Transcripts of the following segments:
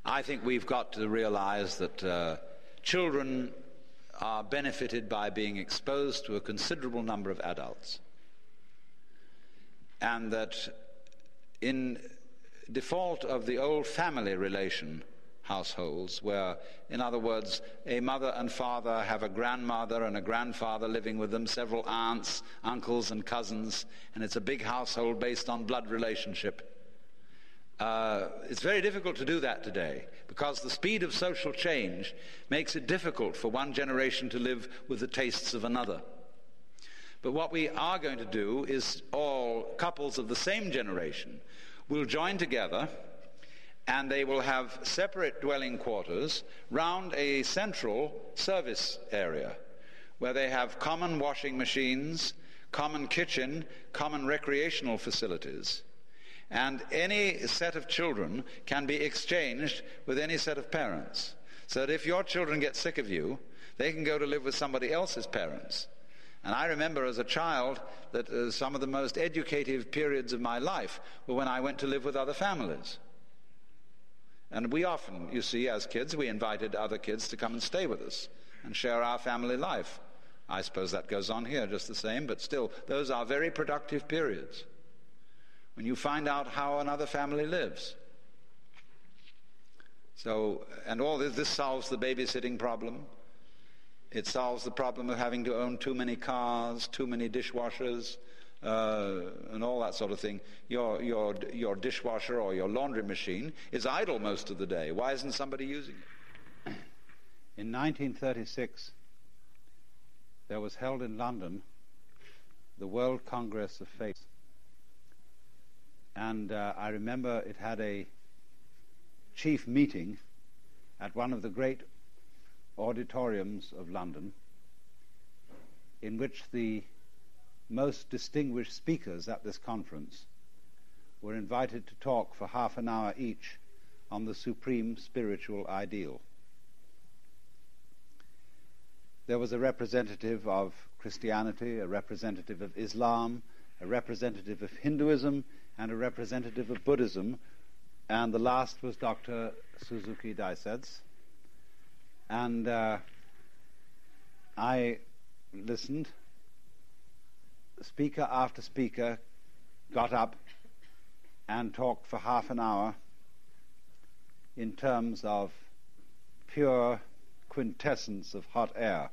I think we've got to realize that children are benefited by being exposed to a considerable number of adults, and that in default of the old family relation households, where, in other words, a mother and father have a grandmother and a grandfather living with them, several aunts, uncles and cousins, and it's a big household based on blood relationship. It's very difficult to do that today, because the speed of social change makes it difficult for one generation to live with the tastes of another. But what we are going to do is all couples of the same generation will join together, and they will have separate dwelling quarters round a central service area where they have common washing machines, common kitchen, common recreational facilities. And any set of children can be exchanged with any set of parents. So that if your children get sick of you, they can go to live with somebody else's parents. And I remember as a child that some of the most educative periods of my life were when I went to live with other families. And we often, you see, as kids, we invited other kids to come and stay with us and share our family life. I suppose that goes on here just the same, but still, those are very productive periods when you find out how another family lives. So, and all this solves the babysitting problem. It solves the problem of having to own too many cars, too many dishwashers, and all that sort of thing. Your dishwasher or your laundry machine is idle most of the day. Why isn't somebody using it? In 1936, there was held in London the World Congress of Faith. And I remember it had a chief meeting at one of the great auditoriums of London, in which the most distinguished speakers at this conference were invited to talk for half an hour each on the supreme spiritual ideal. There was a representative of Christianity, a representative of Islam, a representative of Hinduism, and a representative of Buddhism, and the last was Dr. Suzuki Daisetsu. And I listened. Speaker after speaker got up and talked for half an hour in terms of pure quintessence of hot air.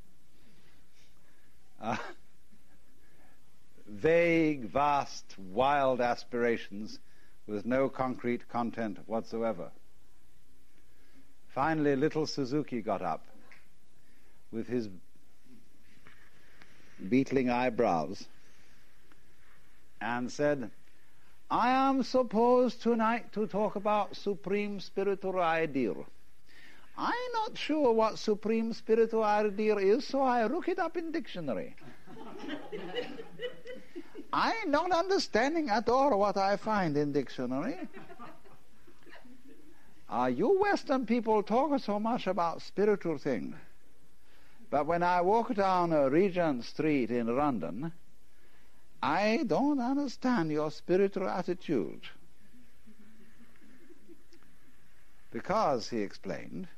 Vague, vast, wild aspirations with no concrete content whatsoever. Finally, little Suzuki got up with his beetling eyebrows and said, "I am supposed tonight to talk about supreme spiritual ideal. I'm not sure what supreme spiritual ideal is, so I look it up in dictionary. I'm not understanding at all what I find in dictionary. You Western people talk so much about spiritual things, but when I walk down Regent Street in London, I don't understand your spiritual attitude." Because, he explained,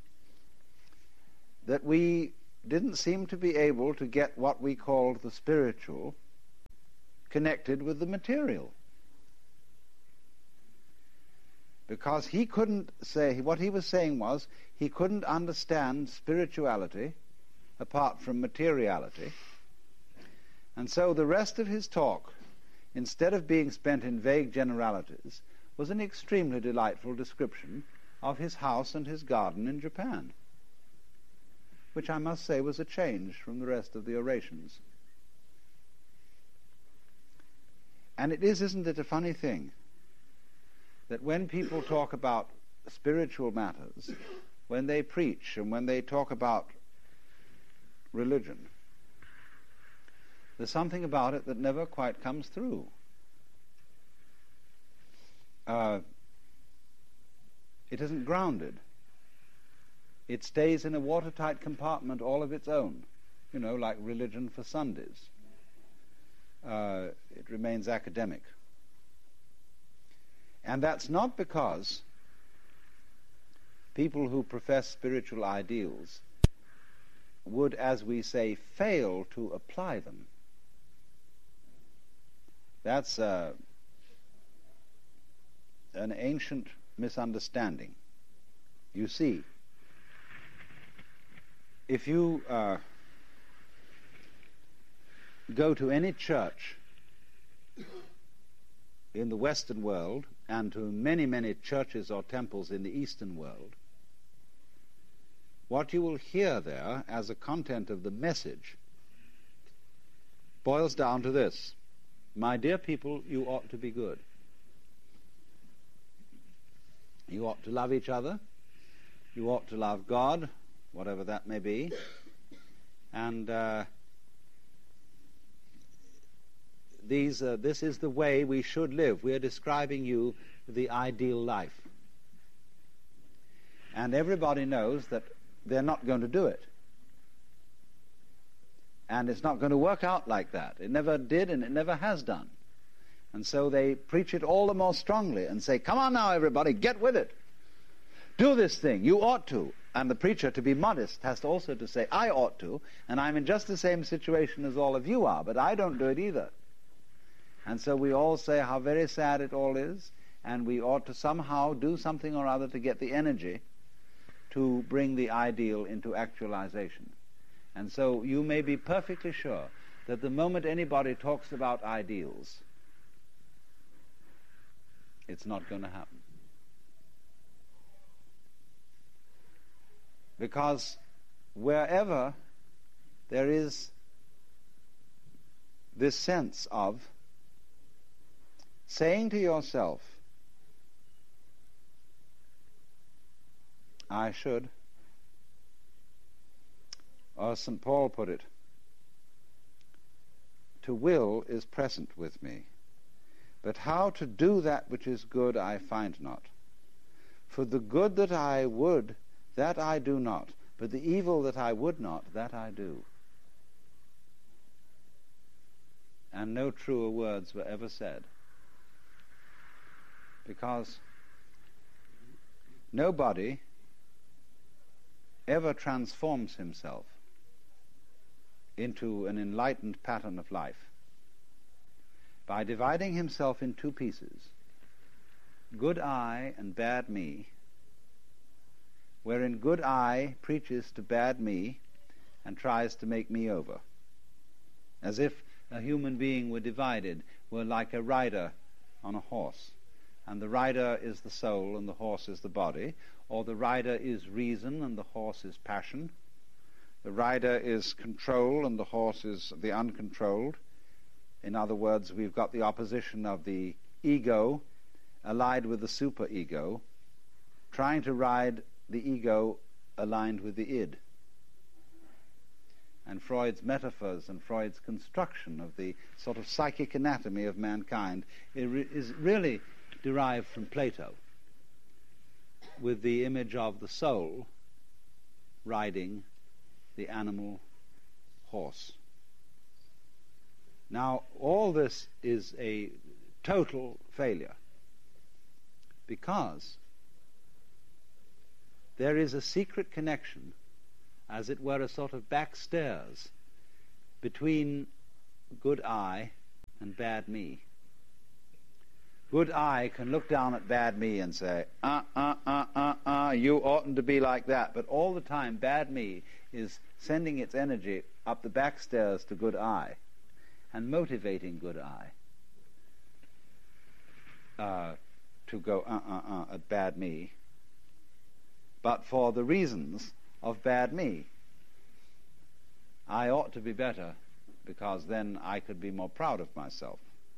that we didn't seem to be able to get what we called the spiritual connected with the material. Because he couldn't say, what he was saying was, he couldn't understand spirituality apart from materiality. And so the rest of his talk, instead of being spent in vague generalities, was an extremely delightful description of his house and his garden in Japan, which I must say was a change from the rest of the orations. And it is, isn't it, a funny thing that when people talk about spiritual matters, when they preach and when they talk about religion, there's something about it that never quite comes through. It isn't grounded. It stays in a watertight compartment all of its own, like religion for Sundays. It remains academic. And that's not because people who profess spiritual ideals would, as we say, fail to apply them. That's an ancient misunderstanding. You see, if you go to any church in the Western world and to many, many churches or temples in the Eastern world, what you will hear there as a content of the message boils down to this: my dear people, you ought to be good. You ought to love each other. You ought to love God, whatever that may be. And this is the way we should live. We are describing you the ideal life. And everybody knows that they're not going to do it. And it's not going to work out like that. It never did, and it never has done. And so they preach it all the more strongly and say, come on now, everybody, get with it. Do this thing. You ought to. And the preacher, to be modest, has also to say, I ought to, and I'm in just the same situation as all of you are, but I don't do it either. And so we all say how very sad it all is, and we ought to somehow do something or other to get the energy to bring the ideal into actualization. And so you may be perfectly sure that the moment anybody talks about ideals, it's not going to happen. Because wherever there is this sense of saying to yourself, I should, or as St. Paul put it, to will is present with me, but how to do that which is good I find not. For the good that I would, that I do not, but the evil that I would not, that I do. And no truer words were ever said, because nobody ever transforms himself into an enlightened pattern of life by dividing himself in two pieces, good I and bad me, wherein good I preaches to bad me and tries to make me over, as if a human being were divided, were like a rider on a horse, and the rider is the soul and the horse is the body, or the rider is reason and the horse is passion. The rider is control and the horse is the uncontrolled. In other words, we've got the opposition of the ego allied with the superego, trying to ride the ego aligned with the id. And Freud's metaphors and Freud's construction of the sort of psychic anatomy of mankind is really derived from Plato, with the image of the soul riding the animal horse. Now, all this is a total failure, because there is a secret connection, as it were a sort of backstairs, between good I and bad me. Good I can look down at bad me and say, you oughtn't to be like that. But all the time, bad me is sending its energy up the backstairs to good I and motivating good I to go at bad me, but for the reasons of bad me. I ought to be better, because then I could be more proud of myself.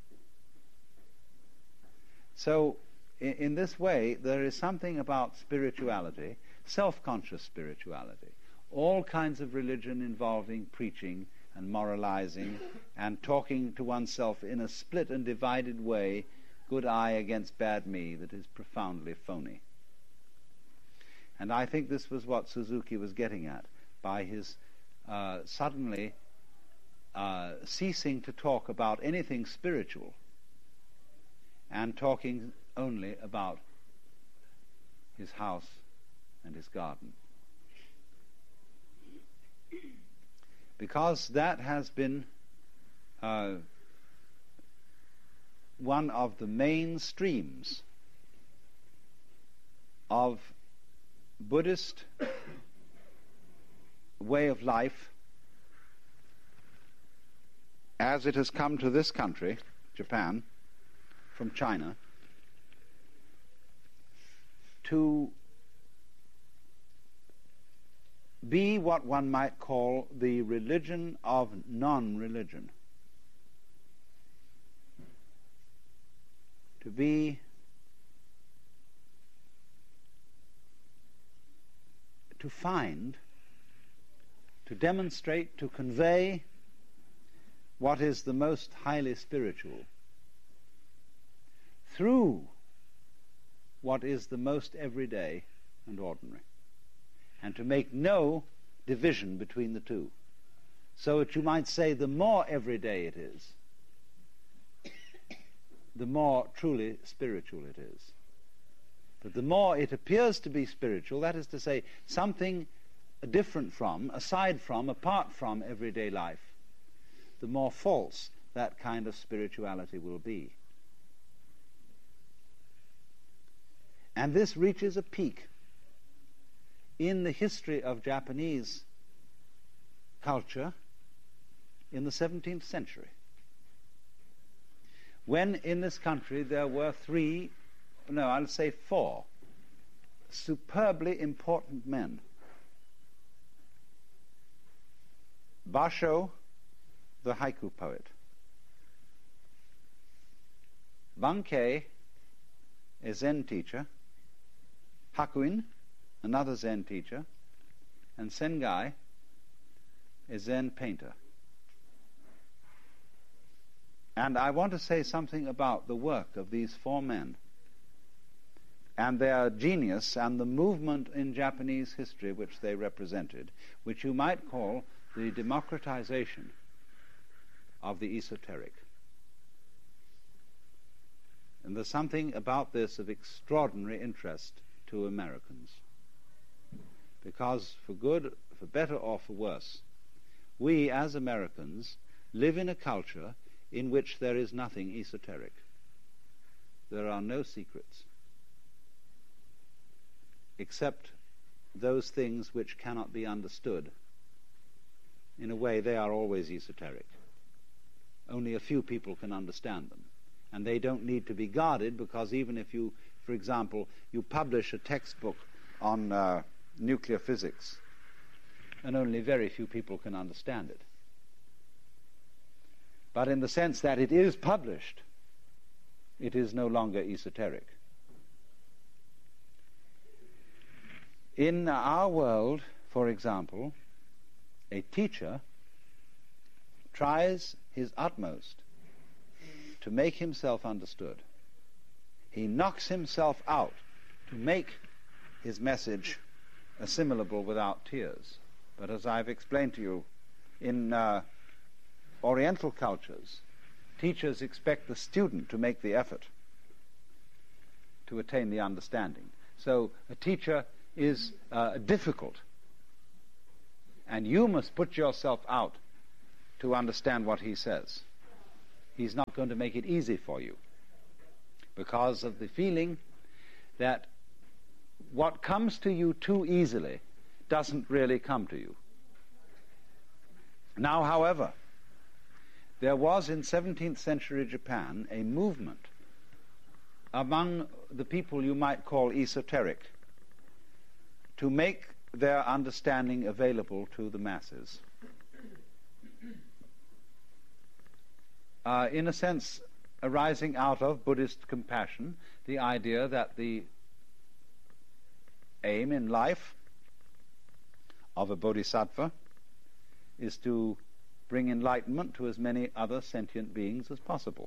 So, in this way, there is something about spirituality, self-conscious spirituality, all kinds of religion involving preaching and moralizing and talking to oneself in a split and divided way, good I against bad me, that is profoundly phony. And I think this was what Suzuki was getting at by his suddenly ceasing to talk about anything spiritual and talking only about his house and his garden. Because that has been one of the main streams of Buddhist way of life as it has come to this country, Japan, from China, to be what one might call the religion of non-religion. To find, to demonstrate, to convey what is the most highly spiritual through what is the most everyday and ordinary, and to make no division between the two. So that you might say the more everyday it is, the more truly spiritual it is. But the more it appears to be spiritual, that is to say, something different from, aside from, apart from everyday life, the more false that kind of spirituality will be. And this reaches a peak in the history of Japanese culture in the 17th century, when in this country there were four superbly important men. Basho, the haiku poet. Bankei, a Zen teacher. Hakuin, another Zen teacher. And Sengai, a Zen painter. And I want to say something about the work of these four men and their genius and the movement in Japanese history which they represented, which you might call the democratization of the esoteric. And there's something about this of extraordinary interest to Americans, because for good, for better or for worse, we as Americans live in a culture in which there is nothing esoteric. There are no secrets, except those things which cannot be understood. In a way, they are always esoteric. Only a few people can understand them. And they don't need to be guarded, because even if you, for example, you publish a textbook on nuclear physics, and only very few people can understand it. But in the sense that it is published, it is no longer esoteric. In our world, for example, a teacher tries his utmost to make himself understood. He knocks himself out to make his message assimilable without tears. But as I've explained to you, in Oriental cultures, teachers expect the student to make the effort to attain the understanding. So a teacher is difficult, and you must put yourself out to understand what he says. He's not going to make it easy for you, because of the feeling that what comes to you too easily doesn't really come to you. Now, however, there was in 17th century Japan a movement among the people you might call esoteric to make their understanding available to the masses. In a sense, arising out of Buddhist compassion, the idea that the aim in life of a bodhisattva is to bring enlightenment to as many other sentient beings as possible.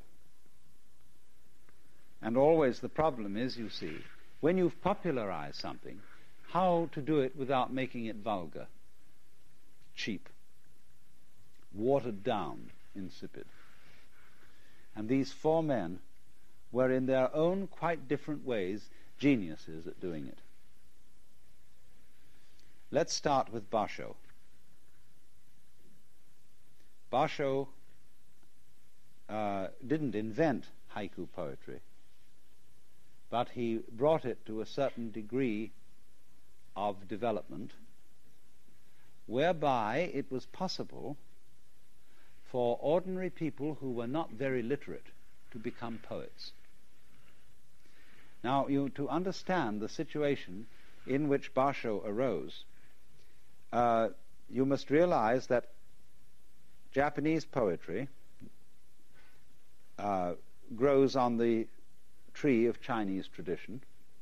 And always the problem is, you see, when you've popularized something, how to do it without making it vulgar, cheap, watered down, insipid. And these four men were in their own quite different ways geniuses at doing it. Let's start with Basho. Basho didn't invent haiku poetry, but he brought it to a certain degree of development whereby it was possible for ordinary people who were not very literate to become poets. Now, to understand the situation in which Basho arose, you must realize that Japanese poetry grows on the tree of Chinese tradition,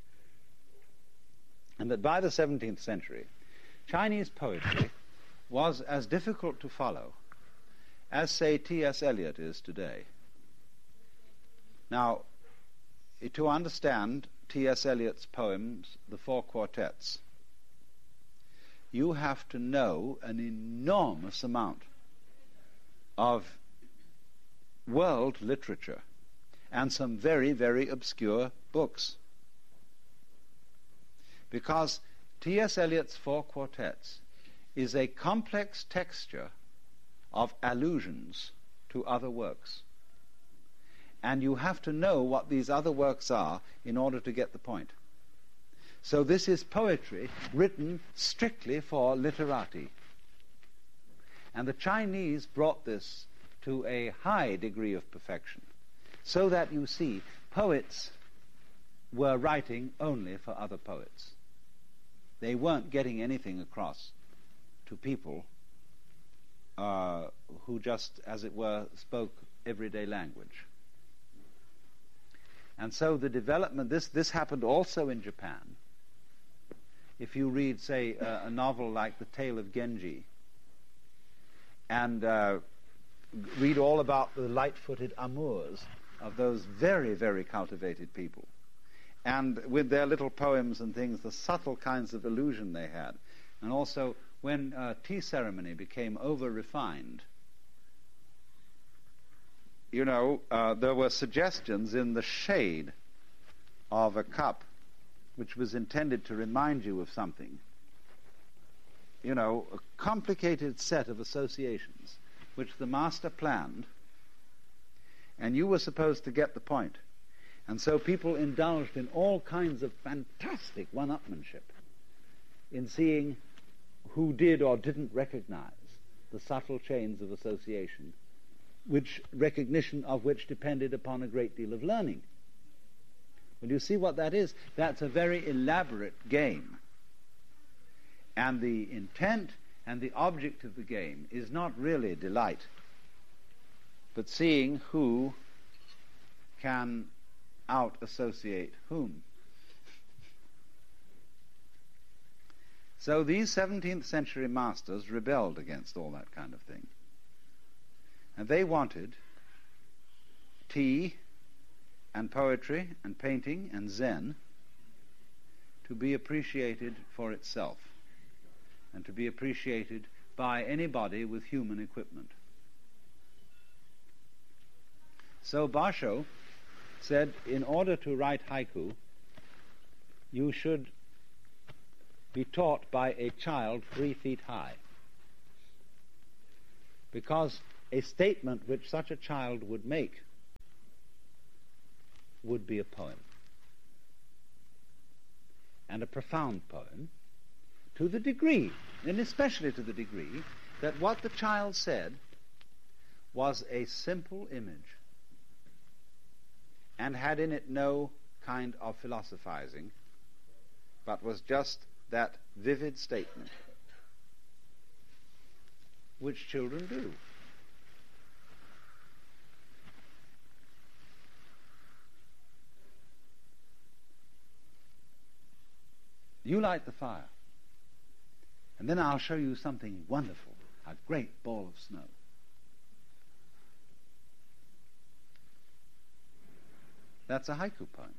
and that by the 17th century, Chinese poetry was as difficult to follow as, say, T.S. Eliot is today. Now, to understand T.S. Eliot's poems, the four quartets, you have to know an enormous amount of world literature and some very, very obscure books. Because T.S. Eliot's four quartets is a complex texture of allusions to other works. And you have to know what these other works are in order to get the point. So this is poetry written strictly for literati. And the Chinese brought this to a high degree of perfection, so that, you see, poets were writing only for other poets. They weren't getting anything across to people who just, as it were, spoke everyday language. And so the development, this happened also in Japan. If you read, say, a novel like The Tale of Genji, and read all about the light-footed amours of those very, very cultivated people, and with their little poems and things, the subtle kinds of illusion they had. And also, when tea ceremony became over-refined, there were suggestions in the shade of a cup which was intended to remind you of something. A complicated set of associations which the master planned, and you were supposed to get the point. And so people indulged in all kinds of fantastic one-upmanship in seeing who did or didn't recognize the subtle chains of association, which recognition of which depended upon a great deal of learning. Well, you see what that is? That's a very elaborate game. And the intent and the object of the game is not really delight, but seeing who can out-associate whom. So these 17th century masters rebelled against all that kind of thing. And they wanted tea and poetry and painting and Zen to be appreciated for itself and to be appreciated by anybody with human equipment. So Basho said, in order to write haiku, you should be taught by a child 3 feet high, because a statement which such a child would make would be a poem, and a profound poem, to the degree, and especially to the degree, that what the child said was a simple image and had in it no kind of philosophizing, but was just that vivid statement which children do. You light the fire, and then I'll show you something wonderful, a great ball of snow. That's a haiku poem.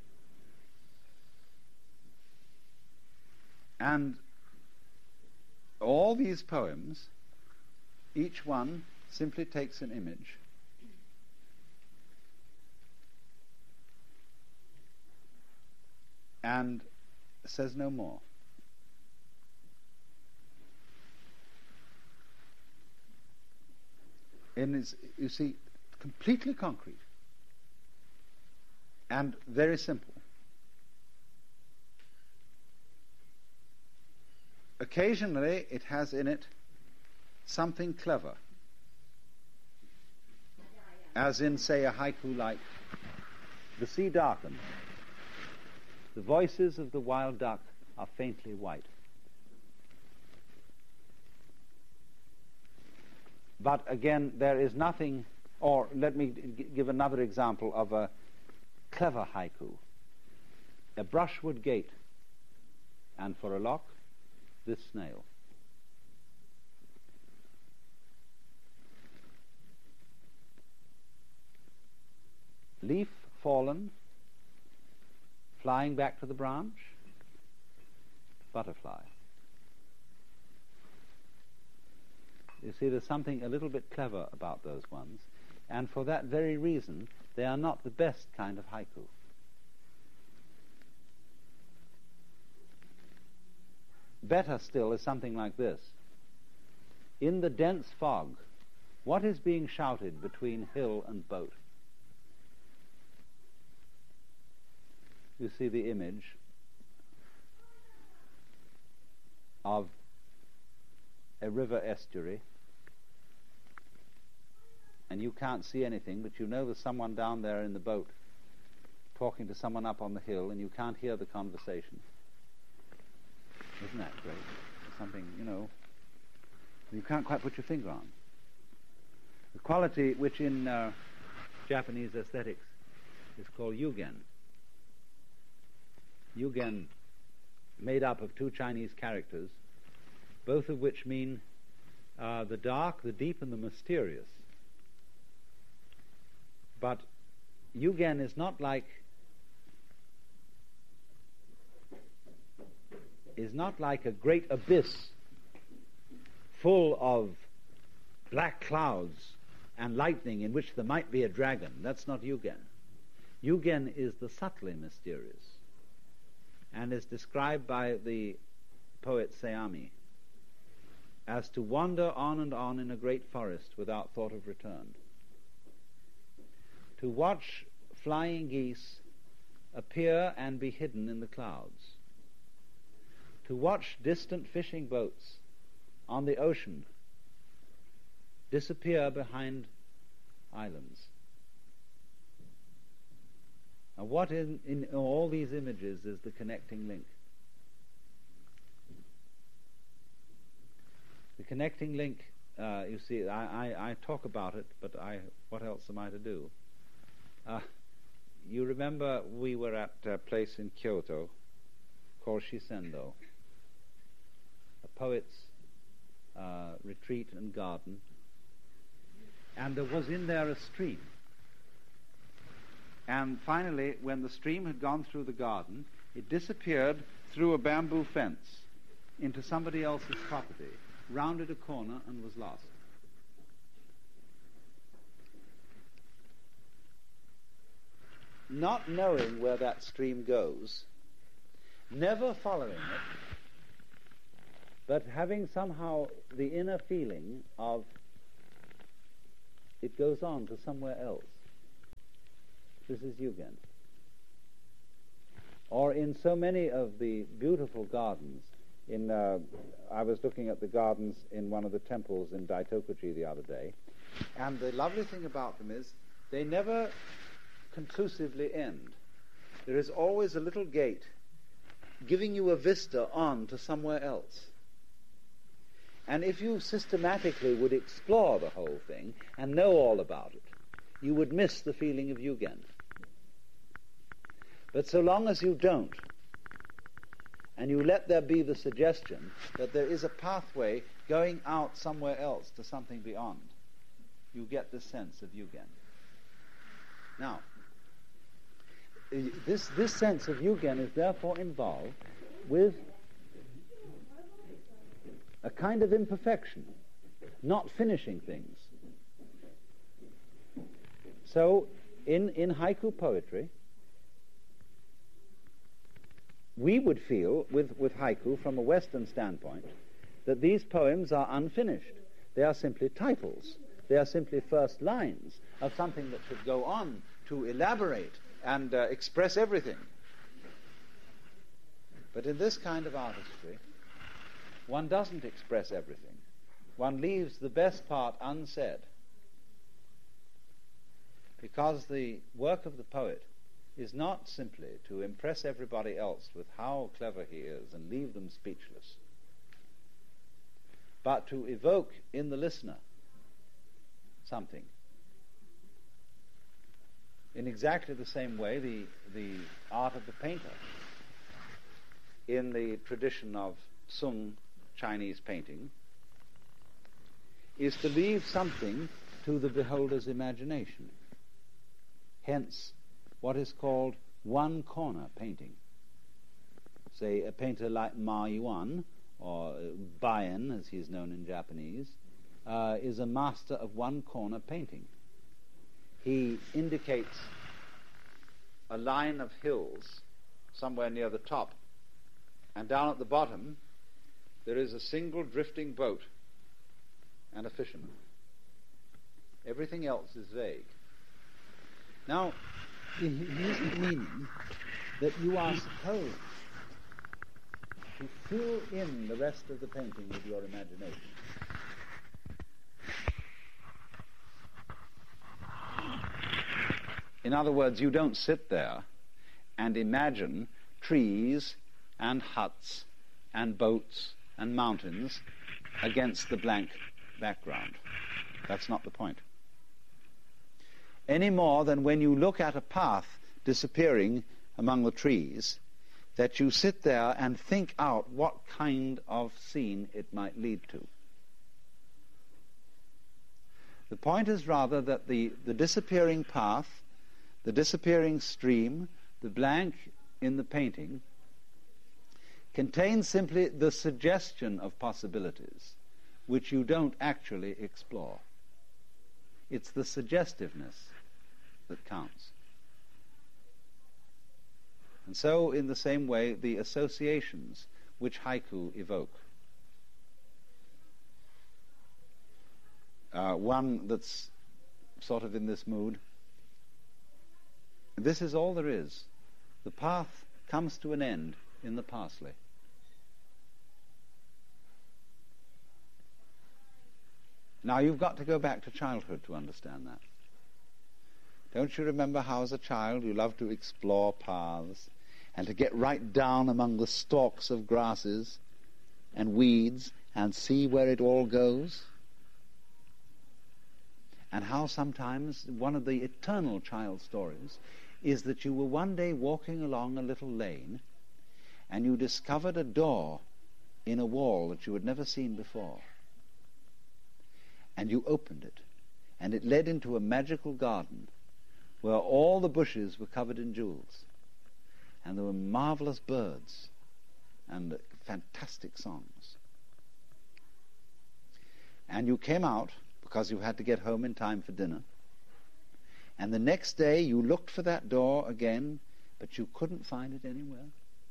And all these poems, each one simply takes an image and says no more. you see, completely concrete and very simple. Occasionally it has in it something clever, as in, say, a haiku like, "The sea darkens, the voices of the wild duck are faintly white." But again, there is nothing, or let me give another example of a clever haiku. "A brushwood gate, and for a lock, this snail." Leaf fallen, flying back to the branch, butterfly. You see, there's something a little bit clever about those ones, and for that very reason, they are not the best kind of haiku. Better still is something like this. "In the dense fog, what is being shouted between hill and boat?" You see the image of a river estuary, and you can't see anything, but you know there's someone down there in the boat talking to someone up on the hill, and you can't hear the conversation. Isn't that great? Something, you can't quite put your finger on. The quality which in Japanese aesthetics is called yugen. Yugen, made up of two Chinese characters, both of which mean the dark, the deep, and the mysterious. But yugen is not like a great abyss full of black clouds and lightning in which there might be a dragon. That's not yugen. Yugen is the subtly mysterious, and is described by the poet Seami as to wander on and on in a great forest without thought of return, to watch flying geese appear and be hidden in the clouds, to watch distant fishing boats on the ocean disappear behind islands. Now, what in all these images is the connecting link? The connecting link, you see, I talk about it, but what else am I to do? You remember we were at a place in Kyoto called Shisendo, a poet's retreat and garden, and there was in there a stream. And finally, when the stream had gone through the garden, it disappeared through a bamboo fence into somebody else's property, rounded a corner, and was lost. Not knowing where that stream goes, never following it, but having somehow the inner feeling of it goes on to somewhere else. This is yugen. Or in so many of the beautiful gardens, I was looking at the gardens in one of the temples in Daitokuji the other day, and the lovely thing about them is they never conclusively end. There is always a little gate giving you a vista on to somewhere else. And if you systematically would explore the whole thing and know all about it, you would miss the feeling of yugen. But so long as you don't, and you let there be the suggestion that there is a pathway going out somewhere else to something beyond, you get this sense of yugen. Now, this sense of yugen is therefore involved with a kind of imperfection, not finishing things. So, in haiku poetry, we would feel, with haiku from a Western standpoint, that these poems are unfinished. They are simply titles. They are simply first lines of something that should go on to elaborate and express everything. But in this kind of artistry, one doesn't express everything. One leaves the best part unsaid. Because the work of the poet is not simply to impress everybody else with how clever he is and leave them speechless, but to evoke in the listener something. In exactly the same way, the art of the painter, in the tradition of Sung Chinese painting, is to leave something to the beholder's imagination. Hence, what is called one-corner painting. Say, a painter like Ma Yuan, or Bayan, as he is known in Japanese, is a master of one-corner painting. He indicates a line of hills somewhere near the top, and down at the bottom there is a single drifting boat and a fisherman. Everything else is vague. Now, he isn't meaning that you are supposed to fill in the rest of the painting with your imagination. In other words, you don't sit there and imagine trees and huts and boats and mountains against the blank background. That's not the point. Any more than when you look at a path disappearing among the trees, that you sit there and think out what kind of scene it might lead to. The point is rather that the disappearing path, the disappearing stream, the blank in the painting, contains simply the suggestion of possibilities which you don't actually explore. It's the suggestiveness that counts. And so, in the same way, the associations which haiku evoke. One that's sort of in this mood. This is all there is. The path comes to an end in the parsley. Now, you've got to go back to childhood to understand that. Don't you remember how, as a child, you loved to explore paths and to get right down among the stalks of grasses and weeds and see where it all goes? And how sometimes one of the eternal child stories is that you were one day walking along a little lane and you discovered a door in a wall that you had never seen before. And you opened it, and it led into a magical garden where all the bushes were covered in jewels, and there were marvelous birds and fantastic songs. And you came out because you had to get home in time for dinner, and the next day you looked for that door again, but you couldn't find it anywhere.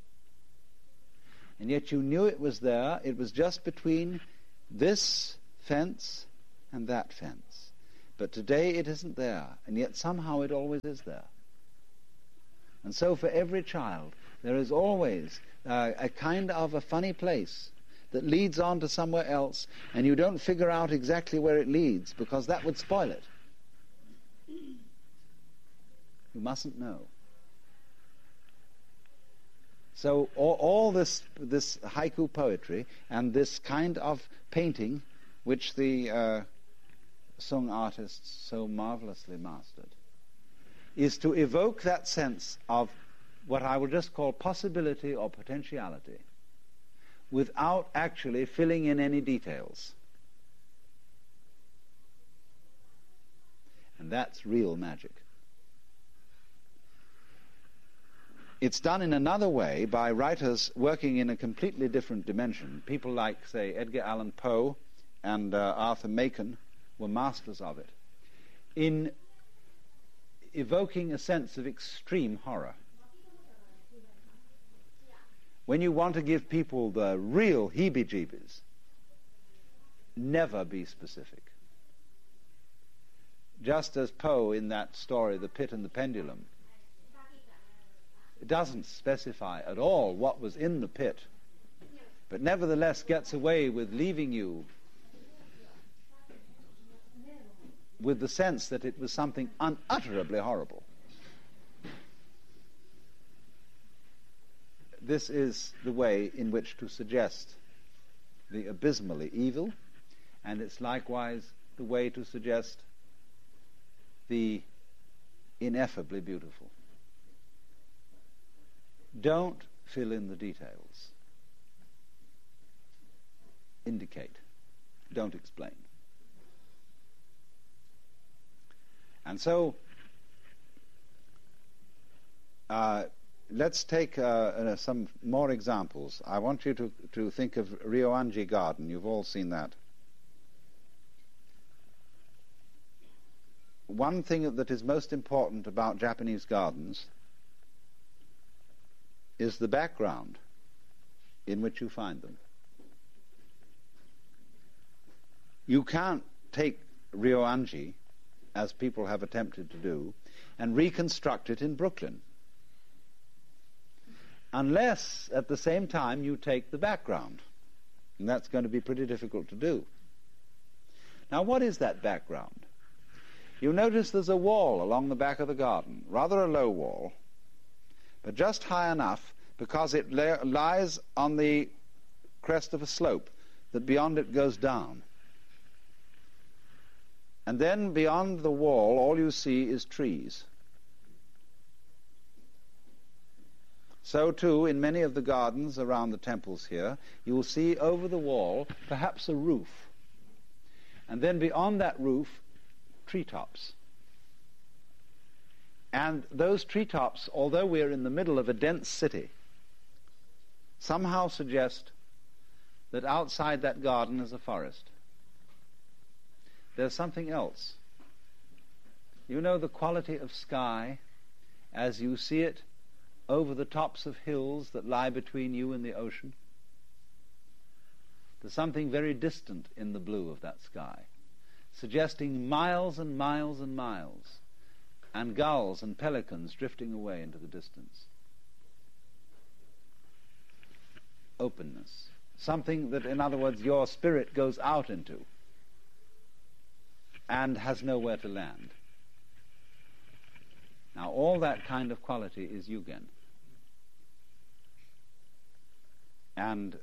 And yet you knew it was there. It was just between this fence and that fence. But today it isn't there, and yet somehow it always is there. And so for every child, there is always a kind of a funny place that leads on to somewhere else, and you don't figure out exactly where it leads, because that would spoil it. You mustn't know. So all this haiku poetry and this kind of painting, which the Sung artists so marvelously mastered, is to evoke that sense of what I will just call possibility or potentiality without actually filling in any details. And that's real magic. It's done in another way by writers working in a completely different dimension. People like, say, Edgar Allan Poe and Arthur Machen were masters of it, in evoking a sense of extreme horror. When you want to give people the real heebie-jeebies, never be specific. just as Poe in that story, The Pit and the Pendulum, it doesn't specify at all what was in the pit, but nevertheless gets away with leaving you with the sense that it was something unutterably horrible. This is the way in which to suggest the abysmally evil, and it's likewise the way to suggest the ineffably beautiful. Don't fill in the details. Indicate. Don't explain. And so, let's take some more examples. I want you to think of Ryoanji Garden. You've all seen that. One thing that is most important about Japanese gardens is the background in which you find them. You can't take Ryoanji, as people have attempted to do, and reconstruct it in Brooklyn, unless at the same time you take the background. And that's going to be pretty difficult to do. Now, what is that background? You notice there's a wall along the back of the garden, rather a low wall, but just high enough because it lies on the crest of a slope that beyond it goes down. And then beyond the wall, all you see is trees. So too, in many of the gardens around the temples here, you will see over the wall perhaps a roof. And then beyond that roof, treetops. And those treetops, although we're in the middle of a dense city, somehow suggest that outside that garden is a forest. There's something else. You know the quality of sky as you see it over the tops of hills that lie between you and the ocean? There's something very distant in the blue of that sky, suggesting miles and miles and miles, and gulls and pelicans drifting away into the distance. Openness. Something that, in other words, your spirit goes out into and has nowhere to land. Now, all that kind of quality is Yugen. And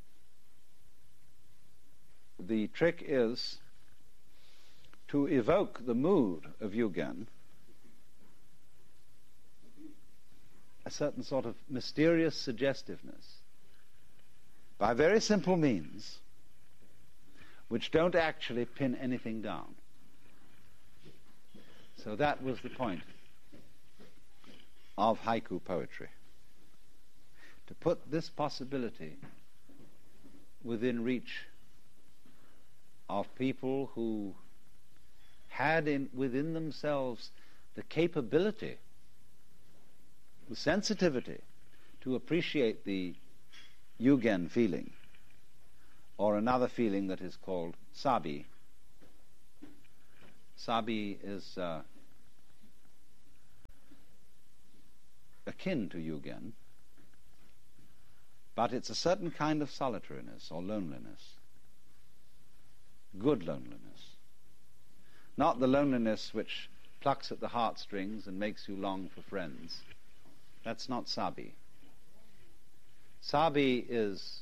the trick is to evoke the mood of Yugen, a certain sort of mysterious suggestiveness, by very simple means, which don't actually pin anything down. So that was the point of haiku poetry, to put this possibility within reach of people who had within themselves the capability, the sensitivity to appreciate the Yugen feeling, or another feeling that is called sabi. Sabi is akin to Yugen, but it's a certain kind of solitariness or loneliness. Good loneliness. Not the loneliness which plucks at the heartstrings and makes you long for friends. That's not sabi. Sabi is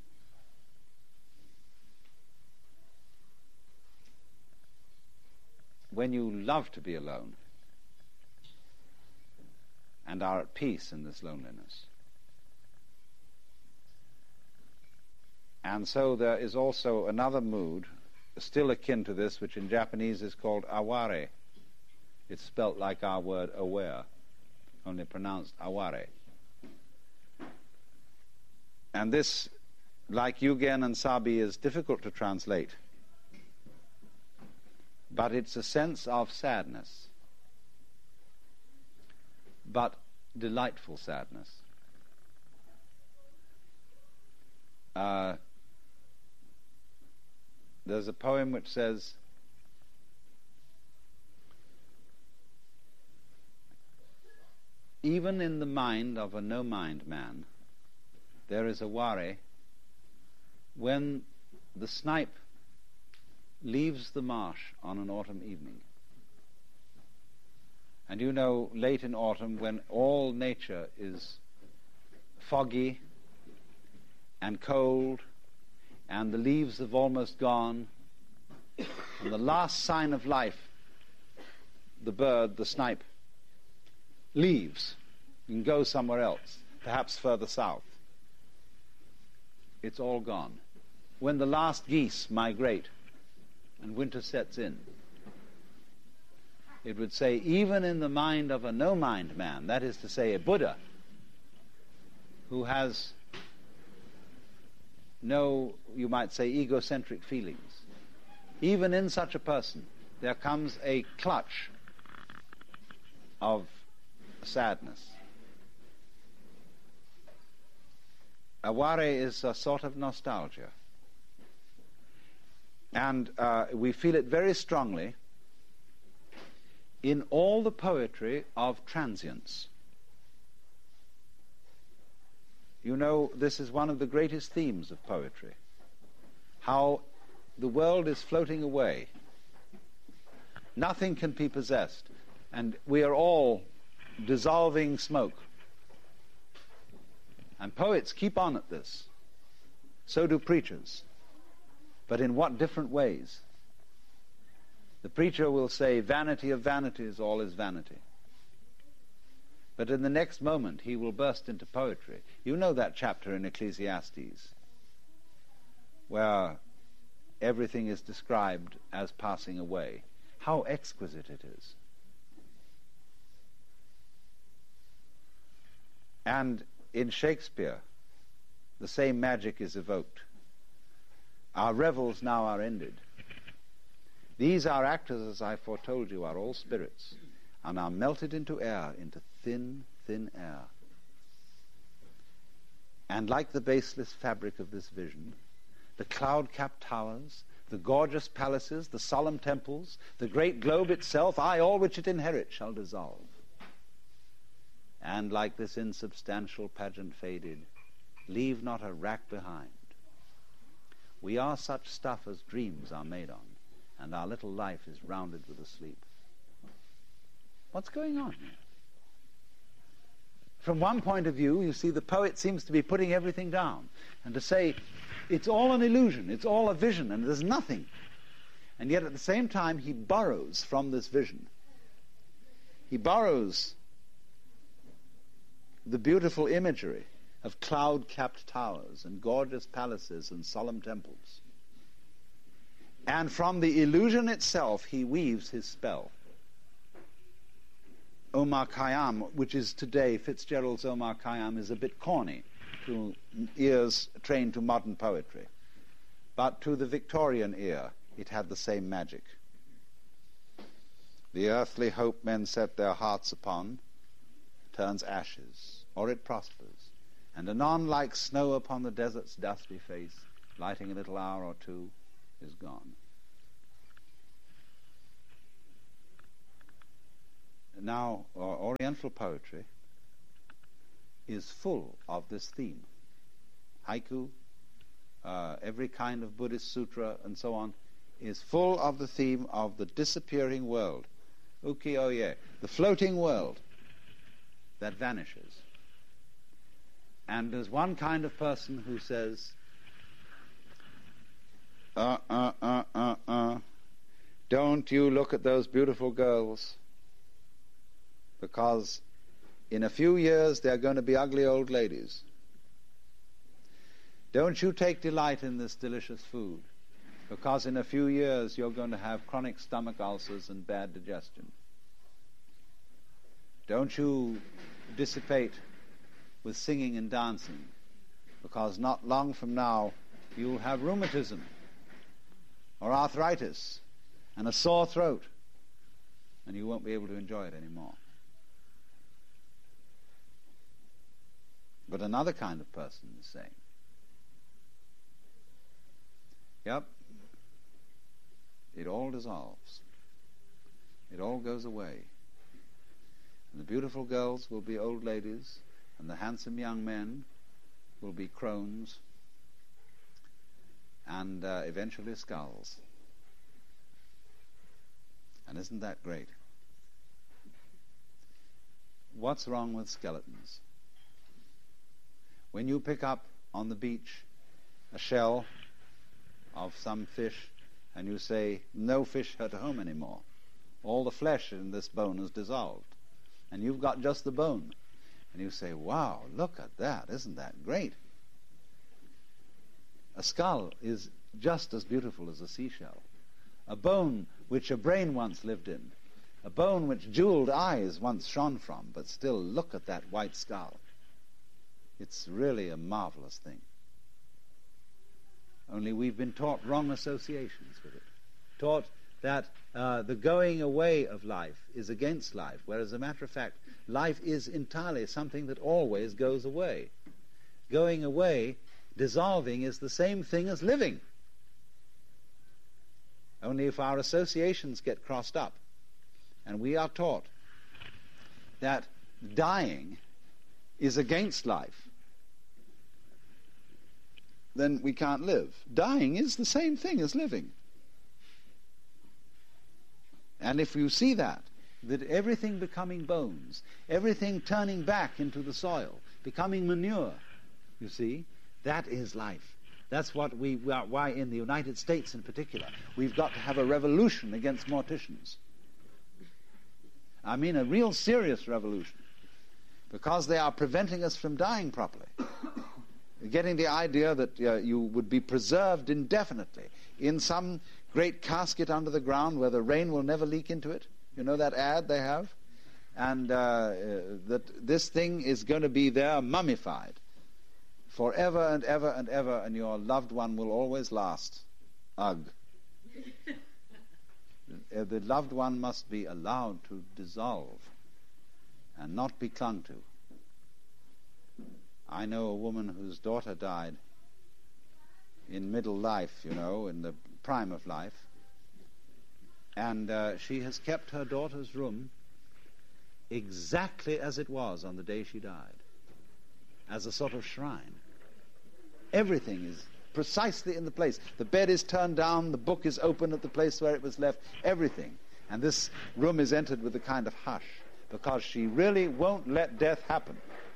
when you love to be alone and are at peace in this loneliness. And so there is also another mood, still akin to this, which in Japanese is called aware. It's spelt like our word aware, only pronounced aware. And this, like Yugen and Sabi, is difficult to translate. But it's a sense of sadness, but delightful sadness. There's a poem which says, even in the mind of a no-mind man, there is a worry when the snipe leaves the marsh on an autumn evening. And you know, late in autumn, when all nature is foggy and cold, and the leaves have almost gone, and the last sign of life, the bird, the snipe, leaves and goes somewhere else, perhaps further south. It's all gone. When the last geese migrate and winter sets in, it would say, even in the mind of a no-mind man, that is to say, a Buddha, who has no, you might say, egocentric feelings, even in such a person, there comes a clutch of sadness. Aware is a sort of nostalgia. And we feel it very strongly in all the poetry of transience. You know, this is one of the greatest themes of poetry, how the world is floating away. Nothing can be possessed, and we are all dissolving smoke. And poets keep on at this. So do preachers. But in what different ways? The preacher will say, vanity of vanities, all is vanity. But in the next moment, he will burst into poetry. You know that chapter in Ecclesiastes, where everything is described as passing away. How exquisite it is. And in Shakespeare, the same magic is evoked. Our revels now are ended. These our actors, as I foretold you, are all spirits, and are melted into air, into thin, thin air. And like the baseless fabric of this vision, the cloud-capped towers, the gorgeous palaces, the solemn temples, the great globe itself, aye, all which it inherits, shall dissolve. And like this insubstantial pageant faded, leave not a rack behind. We are such stuff as dreams are made on, and our little life is rounded with a sleep. What's going on here? From one point of view, you see, the poet seems to be putting everything down, and to say, it's all an illusion, it's all a vision, and there's nothing. And yet at the same time, he borrows from this vision. He borrows the beautiful imagery of cloud-capped towers and gorgeous palaces and solemn temples. And from the illusion itself, he weaves his spell. Omar Khayyam, which is today Fitzgerald's Omar Khayyam, is a bit corny to ears trained to modern poetry. But to the Victorian ear, it had the same magic. The earthly hope men set their hearts upon turns ashes, or it prospers, and anon like snow upon the desert's dusty face, lighting a little hour or two, is gone. Now, Oriental poetry is full of this theme. Haiku, every kind of Buddhist sutra, and so on, is full of the theme of the disappearing world. Ukiyo-e, the floating world that vanishes. And there's one kind of person who says, don't you look at those beautiful girls, because in a few years they're going to be ugly old ladies. Don't you take delight in this delicious food, because in a few years you're going to have chronic stomach ulcers and bad digestion. Don't you dissipate with singing and dancing, because not long from now you'll have rheumatism or arthritis and a sore throat, and you won't be able to enjoy it anymore. But another kind of person is saying, yep, it all dissolves. It all goes away. And the beautiful girls will be old ladies, and the handsome young men will be crones, and eventually skulls. And isn't that great? What's wrong with skeletons? When you pick up on the beach a shell of some fish and you say, no fish at home anymore, all the flesh in this bone is dissolved, and you've got just the bone, and you say, wow, look at that, isn't that great? A skull is just as beautiful as a seashell. A bone which a brain once lived in, a bone which jeweled eyes once shone from, but still look at that white skull. It's really a marvelous thing. Only we've been taught wrong associations with it. Taught that the going away of life is against life, whereas as a matter of fact, life is entirely something that always goes away. Going away, dissolving, is the same thing as living. Only if our associations get crossed up, and we are taught that dying is against life, then we can't live. Dying is the same thing as living. And if you see that everything becoming bones, everything turning back into the soil, becoming manure, you see, that is life. That's what why in the United States in particular, we've got to have a revolution against morticians. I mean a real serious revolution, because they are preventing us from dying properly. Getting the idea that you would be preserved indefinitely in some great casket under the ground where the rain will never leak into it. You know that ad they have? And that this thing is going to be there mummified forever and ever and ever, and your loved one will always last. Ugh. The loved one must be allowed to dissolve and not be clung to. I know a woman whose daughter died in middle life, you know, in the prime of life, and she has kept her daughter's room exactly as it was on the day she died, as a sort of shrine. Everything is precisely in the place. The bed is turned down, the book is open at the place where it was left, everything. And this room is entered with a kind of hush, because she really won't let death happen.